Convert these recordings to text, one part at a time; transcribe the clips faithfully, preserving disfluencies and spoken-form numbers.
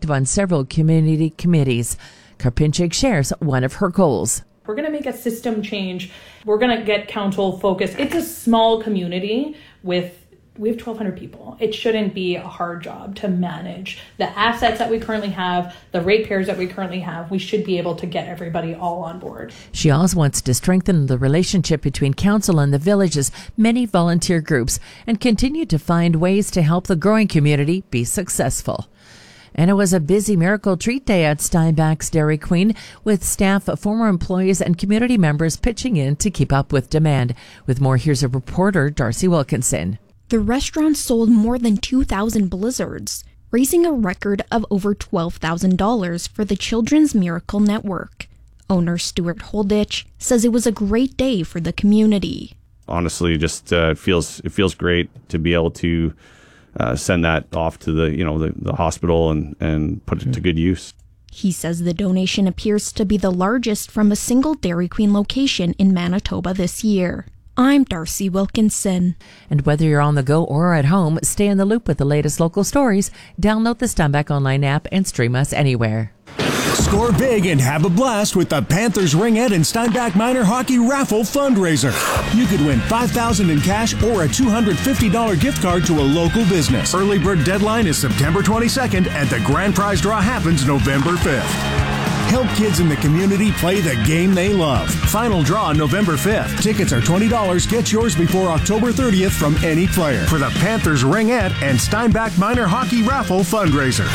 active on several community committees. Karpinchik shares one of her goals. We're going to make a system change. We're going to get council focused. It's a small community with We have twelve hundred people. It shouldn't be a hard job to manage the assets that we currently have, the ratepayers that we currently have. We should be able to get everybody all on board. She also wants to strengthen the relationship between council and the village's many volunteer groups and continue to find ways to help the growing community be successful. And it was a busy Miracle Treat Day at Steinbach's Dairy Queen, with staff, former employees, and community members pitching in to keep up with demand. With more, here's a reporter, Darcy Wilkinson. The restaurant sold more than two thousand blizzards, raising a record of over twelve thousand dollars for the Children's Miracle Network. Owner Stuart Holditch says it was a great day for the community. Honestly, just uh, it feels it feels great to be able to uh, send that off to the you know the, the hospital and, and put it to good use. He says the donation appears to be the largest from a single Dairy Queen location in Manitoba this year. I'm Darcy Wilkinson. And whether you're on the go or at home, stay in the loop with the latest local stories. Download the Steinbach Online app and stream us anywhere. Score big and have a blast with the Panthers Ringette and Steinbach Minor Hockey Raffle Fundraiser. You could win five thousand dollars in cash or a two hundred fifty dollars gift card to a local business. Early bird deadline is September twenty-second, and the grand prize draw happens November fifth. Help kids in the community play the game they love. Final draw November fifth. Tickets are twenty dollars. Get yours before October thirtieth from any player for the Panthers Ringette and Steinbach Minor Hockey Raffle Fundraiser.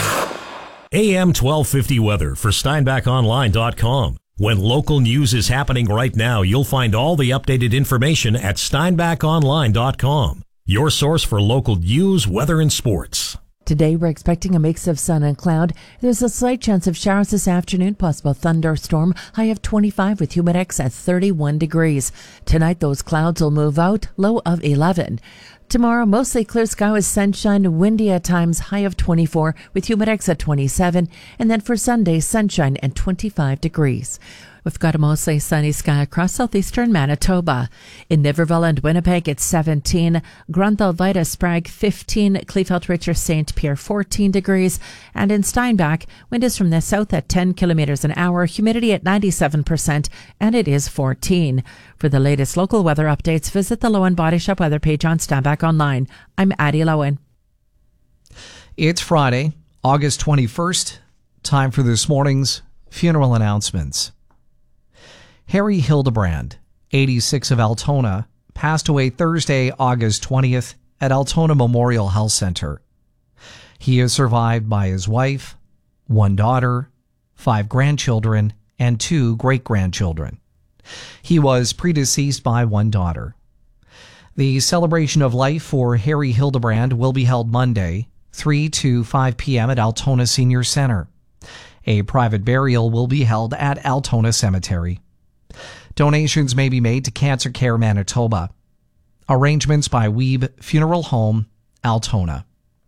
A M twelve fifty weather for Steinbach Online dot com. When local news is happening right now, you'll find all the updated information at Steinbach Online dot com. Your source for local news, weather, and sports. Today, we're expecting a mix of sun and cloud. There's a slight chance of showers this afternoon, possible thunderstorm, high of twenty-five with humidex at thirty-one degrees. Tonight, those clouds will move out, low of eleven. Tomorrow, mostly clear sky with sunshine, windy at times, high of twenty-four with humidex at twenty-seven. And then for Sunday, sunshine and twenty-five degrees. We've got a mostly sunny sky across southeastern Manitoba. In Niverville and Winnipeg, it's seventeen. Grunthal, Vida, Sprague, fifteen. Kleefeld, Richard, Saint Pierre, fourteen degrees. And in Steinbach, wind is from the south at ten kilometers an hour, humidity at ninety-seven percent, and it is fourteen. For the latest local weather updates, visit the Lowen Body Shop weather page on Steinbach Online. I'm Addie Lowen. It's Friday, August twenty-first. Time for this morning's funeral announcements. Harry Hildebrand, eighty-six, of Altona, passed away Thursday, August twentieth at Altona Memorial Health Center. He is survived by his wife, one daughter, five grandchildren, and two great-grandchildren. He was predeceased by one daughter. The celebration of life for Harry Hildebrand will be held Monday, three to five p.m. at Altona Senior Center. A private burial will be held at Altona Cemetery. Donations may be made to Cancer Care Manitoba. Arrangements by Weeb Funeral Home, Altona.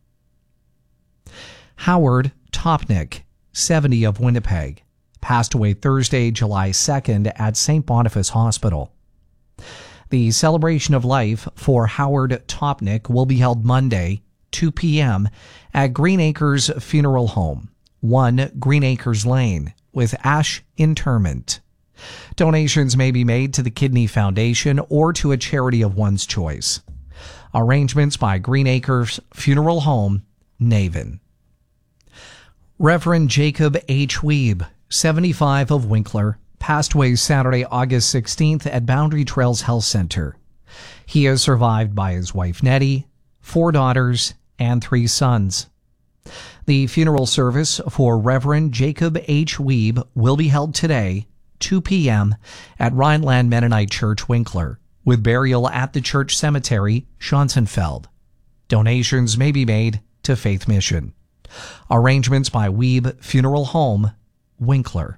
Howard Topnick, seventy, of Winnipeg, passed away Thursday, July second at Saint Boniface Hospital. The celebration of life for Howard Topnick will be held Monday, two p.m. at Green Acres Funeral Home, one Green Acres Lane, with ash interment. Donations may be made to the Kidney Foundation or to a charity of one's choice. Arrangements by Green Acres Funeral Home, Naven. Reverend Jacob H. Weeb, seventy-five, of Winkler, passed away Saturday, August sixteenth at Boundary Trails Health Center. He is survived by his wife Nettie, four daughters, and three sons. The funeral service for Reverend Jacob H. Weeb will be held today, two p.m. at Rhineland Mennonite Church, Winkler, with burial at the church cemetery, Schonsenfeld. Donations may be made to Faith Mission. Arrangements by Weeb Funeral Home, Winkler.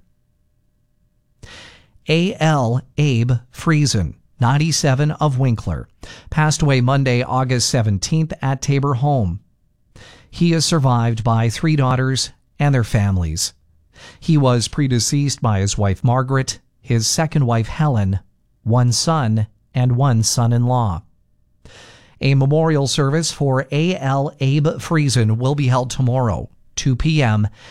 A L. Abe Friesen, ninety-seven, of Winkler, passed away Monday, August seventeenth at Tabor Home. He is survived by three daughters and their families. He was predeceased by his wife Margaret, his second wife Helen, one son, and one son-in-law. A memorial service for A L. Abe Friesen will be held tomorrow, two p.m.